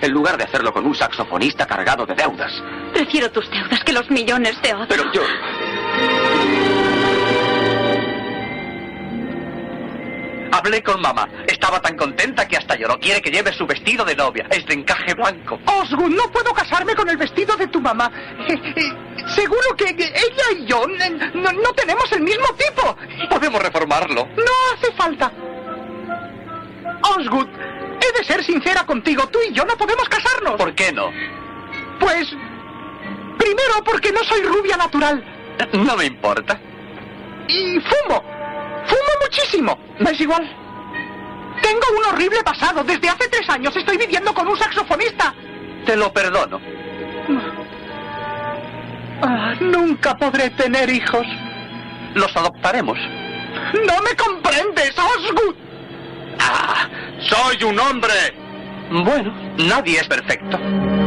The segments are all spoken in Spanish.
en lugar de hacerlo con un saxofonista cargado de deudas. Prefiero tus deudas que los millones de otros. Pero yo... Hablé con mamá. Estaba tan contenta que hasta lloró. Quiere que lleve su vestido de novia. Es de encaje blanco. Osgood, no puedo casarme con el vestido de tu mamá. Seguro que ella y yo no tenemos el mismo tipo. Podemos reformarlo. No hace falta. Osgood, he de ser sincera contigo. Tú y yo no podemos casarnos. ¿Por qué no? Pues... primero, porque no soy rubia natural. No me importa. Y fumo. Fumo muchísimo. ¿No es igual? Tengo un horrible pasado. Desde hace 3 años estoy viviendo con un saxofonista. Te lo perdono. Nunca podré tener hijos. Los adoptaremos. ¡No me comprendes, Osgood! ¡Ah! ¡Soy un hombre! Bueno, nadie es perfecto.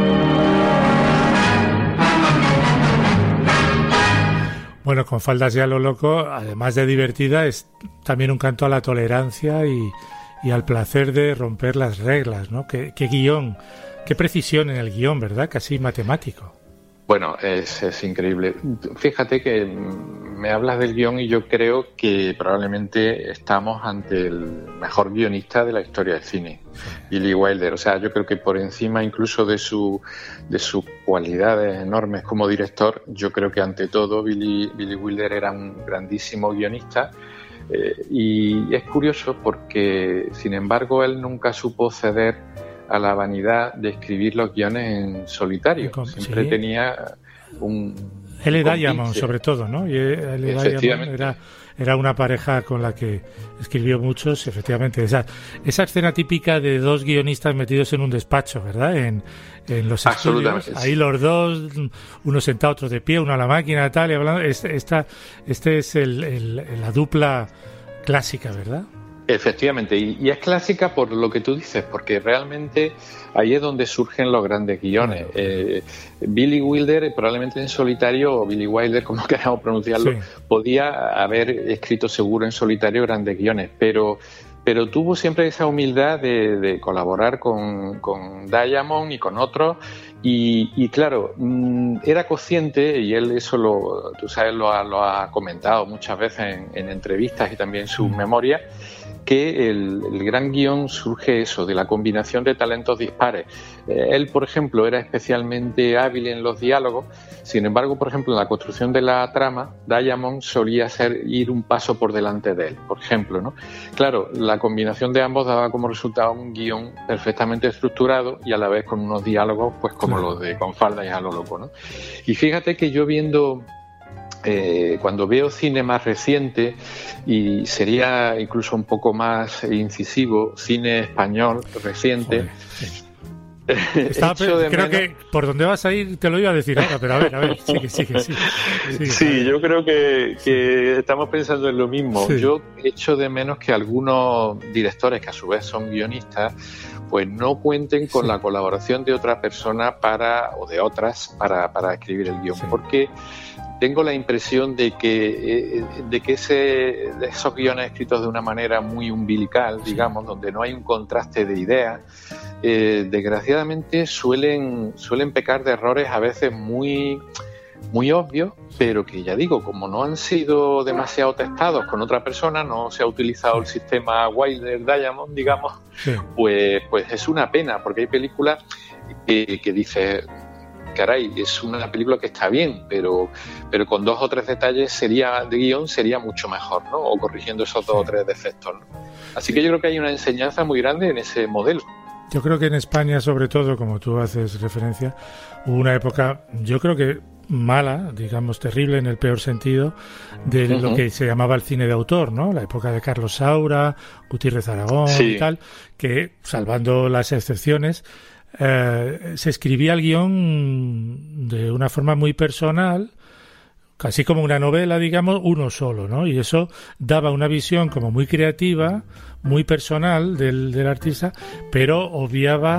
Bueno, Con faldas y a lo loco, además de divertida, es también un canto a la tolerancia y al placer de romper las reglas, ¿no? Qué guión, qué precisión en el guión, ¿verdad? Casi matemático. Bueno, es increíble. Fíjate que me hablas del guión y yo creo que probablemente estamos ante el mejor guionista de la historia del cine, Billy Wilder. O sea, yo creo que por encima incluso de sus cualidades enormes como director, yo creo que ante todo Billy Wilder era un grandísimo guionista. Y es curioso porque, sin embargo, él nunca supo ceder a la vanidad de escribir los guiones en solitario. Siempre tenía un L. Diamond, sobre todo, ¿no? Y L. Diamond era una pareja con la que escribió muchos, efectivamente. Esa escena típica de 2 guionistas metidos en un despacho, ¿verdad? En los estudios. Ahí los dos, uno sentado, otro de pie, uno a la máquina, tal, y hablando. Este es la dupla clásica, ¿verdad? Efectivamente, y es clásica por lo que tú dices, porque realmente ahí es donde surgen los grandes guiones. Billy Wilder, probablemente en solitario, o Billy Wilder, como queramos pronunciarlo, podía haber escrito seguro en solitario grandes guiones, pero tuvo siempre esa humildad de colaborar con Diamond y con otros, y claro, era consciente, y él eso tú sabes, lo ha comentado muchas veces en entrevistas y también en sus memorias, que el gran guión surge eso, de la combinación de talentos dispares. Él, por ejemplo, era especialmente hábil en los diálogos, sin embargo, por ejemplo, en la construcción de la trama, Diamond solía ir un paso por delante de él, por ejemplo, ¿no? Claro, la combinación de ambos daba como resultado un guión perfectamente estructurado y a la vez con unos diálogos, pues como los de Con faldas y a lo loco, ¿no? Y fíjate que yo cuando veo cine más reciente, y sería incluso un poco más incisivo, cine español reciente, creo que por donde vas a ir te lo iba a decir ahora, pero a ver, sigue. Sí, yo creo que estamos pensando en lo mismo. Sí. Yo echo de menos que algunos directores, que a su vez son guionistas, pues no cuenten con la colaboración de otra persona o de otras para escribir el guión, porque tengo la impresión de que esos guiones escritos de una manera muy umbilical, digamos, donde no hay un contraste de ideas, desgraciadamente suelen pecar de errores a veces muy obvios, pero que ya digo, como no han sido demasiado testados con otra persona, no se ha utilizado el sistema Wilder-Diamond, digamos, pues es una pena, porque hay películas que dices, caray, es una película que está bien, pero con 2 o 3 detalles de guión sería mucho mejor, ¿no? O corrigiendo esos 2 o 3 defectos, ¿no? Así que yo creo que hay una enseñanza muy grande en ese modelo. Yo creo que en España, sobre todo, como tú haces referencia, hubo una época, yo creo que mala, digamos terrible en el peor sentido, de lo que se llamaba el cine de autor, ¿no? La época de Carlos Saura, Gutiérrez Aragón y tal, que, salvando las excepciones, se escribía el guión de una forma muy personal, casi como una novela, digamos, uno solo, ¿no? Y eso daba una visión como muy creativa, muy personal del artista, pero obviaba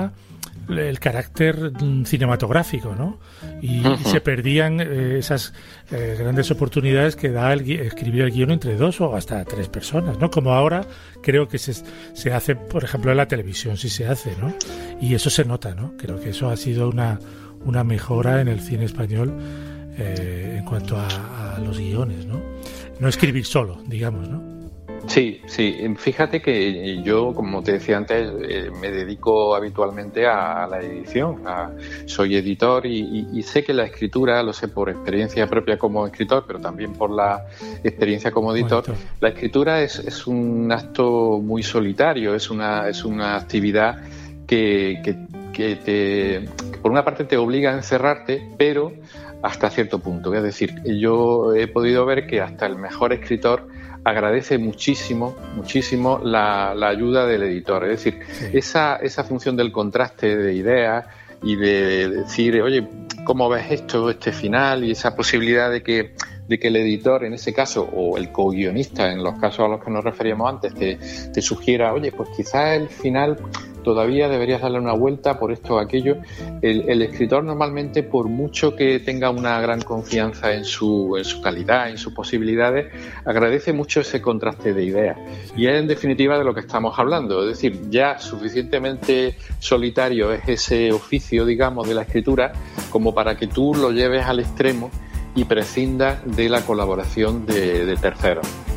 el carácter cinematográfico, ¿no? Y se perdían esas grandes oportunidades que da escribir el guión entre 2 o hasta 3 personas, ¿no? Como ahora creo que se hace, por ejemplo, en la televisión, sí se hace, ¿no? Y eso se nota, ¿no? Creo que eso ha sido una mejora en el cine español en cuanto a los guiones, ¿no? No escribir solo, digamos, ¿no? Sí, fíjate que yo, como te decía antes, me dedico habitualmente a la edición. Soy editor y sé que la escritura, lo sé por experiencia propia como escritor, pero también por la experiencia como editor. La escritura es un acto muy solitario, es una actividad que por una parte te obliga a encerrarte, pero hasta cierto punto. Es decir, yo he podido ver que hasta el mejor escritor agradece muchísimo la ayuda del editor. Es decir, esa función del contraste de ideas y de decir, oye, ¿cómo ves este final? Y esa posibilidad de que el editor, en ese caso, o el co-guionista, en los casos a los que nos referíamos antes, te sugiera, oye, pues quizás el final todavía deberías darle una vuelta por esto o aquello. El escritor normalmente, por mucho que tenga una gran confianza en su calidad, en sus posibilidades, agradece mucho ese contraste de ideas. Y es en definitiva de lo que estamos hablando. Es decir, ya suficientemente solitario es ese oficio, digamos, de la escritura, como para que tú lo lleves al extremo y prescindas de la colaboración de terceros.